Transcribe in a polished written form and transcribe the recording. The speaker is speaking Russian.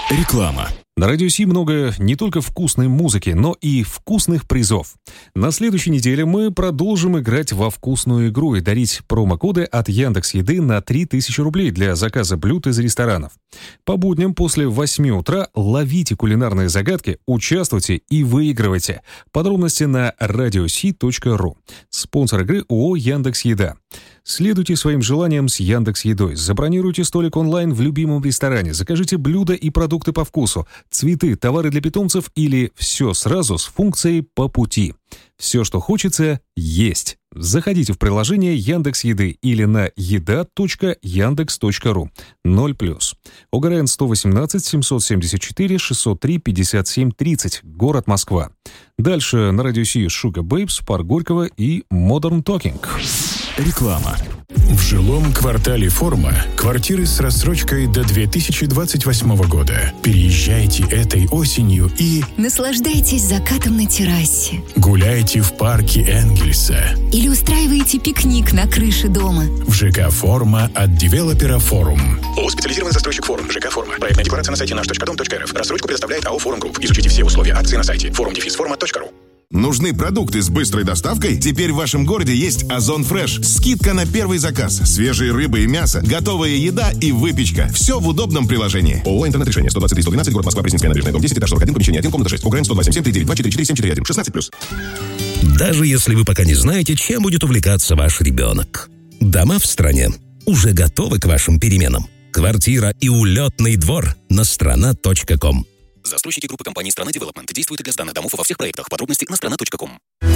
Реклама. На Радио Си много не только вкусной музыки, но и вкусных призов. На следующей неделе мы продолжим играть во вкусную игру и дарить промокоды от Яндекс.Еды на 3000 рублей для заказа блюд из ресторанов. По будням после 8 утра ловите кулинарные загадки, участвуйте и выигрывайте. Подробности на radiosi.ru. Спонсор игры ООО «Яндекс.Еда». Следуйте своим желаниям с Яндекс.Едой. Забронируйте столик онлайн в любимом ресторане. Закажите блюда и продукты по вкусу, цветы, товары для питомцев или все сразу с функцией «По пути». Все, что хочется, есть. Заходите в приложение Яндекс.Еды или на еда.яндекс.ру. 0+. ОГРН 118 774 603 57 30. Город Москва. Дальше на Радио Си Sugar Babes, Парк Горького и Modern Talking. Реклама. В жилом квартале «Форма» квартиры с рассрочкой до 2028 года. Переезжайте этой осенью и... наслаждайтесь закатом на террасе. Гуляйте в парке Энгельса. Или устраиваете пикник на крыше дома. В ЖК «Форма» от девелопера «Форум». ООО «Специализированный застройщик Форум». ЖК «Форма». Проектная декларация на сайте наш.дом.рф. Рассрочку предоставляет АО «Форум Групп». Изучите все условия акции на сайте forum-forma.ru. Нужны продукты с быстрой доставкой? Теперь в вашем городе есть Озон Фреш. Скидка на первый заказ. Свежие рыбы и мясо, готовая еда и выпечка. Все в удобном приложении. ООО «Интернет-решение». 123-112, город Москва, Пресненская набережная, дом 10, этаж 41, помещение 1, комната 6. ОГРН 127-739-244-741. 16+. Даже если вы пока не знаете, чем будет увлекаться ваш ребенок. Дома в стране уже готовы к вашим переменам. Квартира и улетный двор на strana.com. Застройщики группы компаний «Страна Девелопмент» действуют и для сданных домов во всех проектах. Подробности на strana.com.